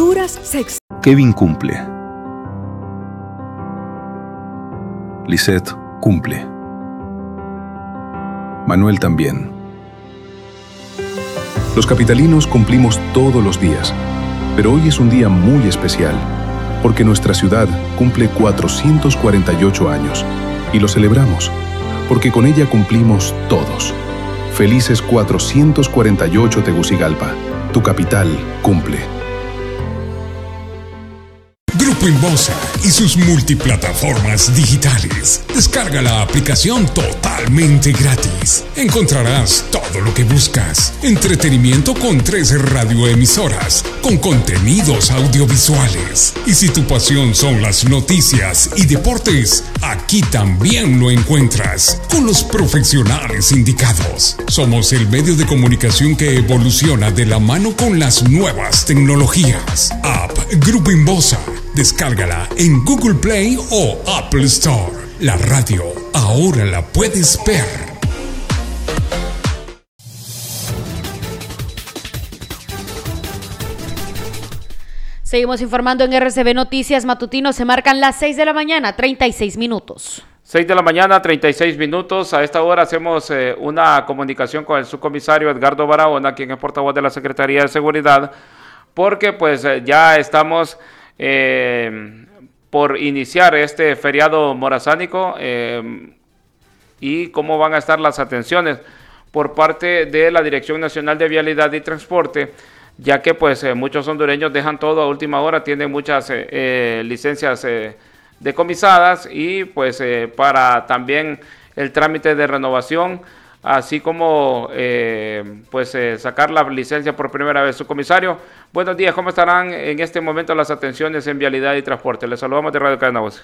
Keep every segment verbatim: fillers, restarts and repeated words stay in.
duras sex. Kevin cumple. Lisette cumple. Manuel también. Los capitalinos cumplimos todos los días, pero hoy es un día muy especial, porque nuestra ciudad cumple cuatrocientos cuarenta y ocho años, y lo celebramos, porque con ella cumplimos todos. Felices cuatrocientos cuarenta y ocho Tegucigalpa, tu capital cumple. Grupo Inbosa y sus multiplataformas digitales. Descarga la aplicación totalmente gratis. Encontrarás todo lo que buscas. Entretenimiento con tres radioemisoras, con contenidos audiovisuales. Y si tu pasión son las noticias y deportes, aquí también lo encuentras, con los profesionales indicados. Somos el medio de comunicación que evoluciona de la mano con las nuevas tecnologías. App Grupo Inbosa. Descárgala en Google Play o Apple Store. La radio ahora la puedes ver. Seguimos informando en R C B Noticias Matutino. Se marcan las seis de la mañana, treinta y seis minutos. seis de la mañana, treinta y seis minutos. A esta hora hacemos eh, una comunicación con el subcomisario Edgardo Barahona, quien es portavoz de la Secretaría de Seguridad, porque pues eh, ya estamos eh, por iniciar este feriado morazánico eh, y cómo van a estar las atenciones por parte de la Dirección Nacional de Vialidad y Transporte, ya que pues eh, muchos hondureños dejan todo a última hora, tienen muchas eh, eh, licencias eh, decomisadas y pues eh, para también el trámite de renovación, así como eh, pues eh, sacar la licencia por primera vez. Subcomisario, buenos días, ¿cómo estarán en este momento las atenciones en Vialidad y Transporte? Les saludamos de Radio Cadena Voces.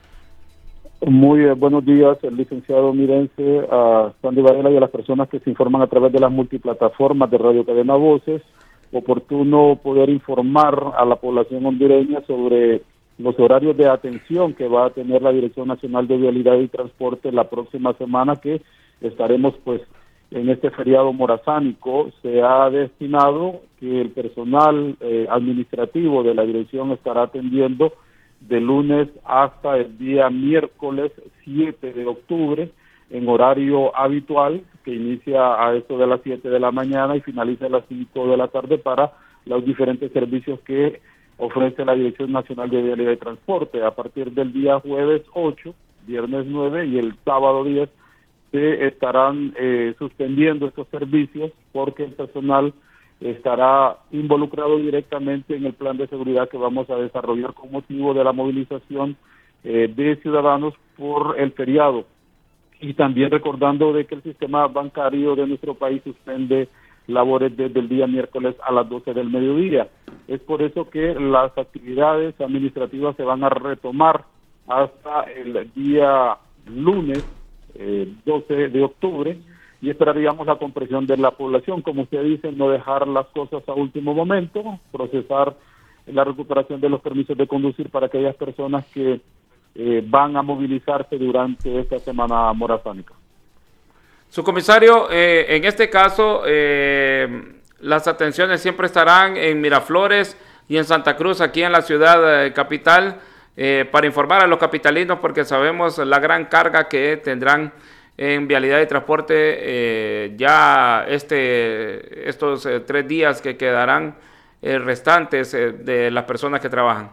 Muy eh, buenos días, el licenciado Mirense, a Sandy Varela y a las personas que se informan a través de las multiplataformas de Radio Cadena Voces. Oportuno poder informar a la población hondureña sobre los horarios de atención que va a tener la Dirección Nacional de Vialidad y Transporte la próxima semana, que estaremos pues en este feriado morazánico. Se ha destinado que el personal eh, administrativo de la dirección estará atendiendo de lunes hasta el día miércoles siete de octubre en horario habitual, que inicia a esto de las siete de la mañana y finaliza a las cinco de la tarde para los diferentes servicios que ofrece la Dirección Nacional de Vialidad y Transporte. A partir del día jueves ocho, viernes nueve y el sábado diez se estarán eh, suspendiendo estos servicios porque el personal estará involucrado directamente en el plan de seguridad que vamos a desarrollar con motivo de la movilización eh, de ciudadanos por el feriado. Y también recordando de que el sistema bancario de nuestro país suspende labores desde el día miércoles a las doce del mediodía. Es por eso que las actividades administrativas se van a retomar hasta el día lunes eh, doce de octubre y esperaríamos la comprensión de la población. Como usted dice, no dejar las cosas a último momento, procesar la recuperación de los permisos de conducir para aquellas personas que eh, van a movilizarse durante esta semana morazánica. Subcomisario, eh, en este caso, eh, las atenciones siempre estarán en Miraflores y en Santa Cruz, aquí en la ciudad eh, capital, eh, para informar a los capitalinos, porque sabemos la gran carga que tendrán en Vialidad y Transporte eh, ya este estos eh, tres días que quedarán eh, restantes eh, de las personas que trabajan.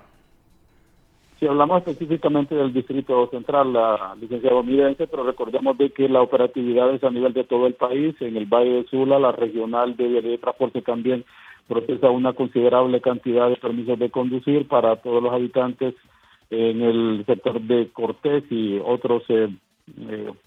Si hablamos específicamente del Distrito Central, la licenciado Mirense, pero recordemos de que la operatividad es a nivel de todo el país. En el Valle de Sula, la regional de Vialidad y Transporte también procesa una considerable cantidad de permisos de conducir para todos los habitantes en el sector de Cortés y otros eh, eh,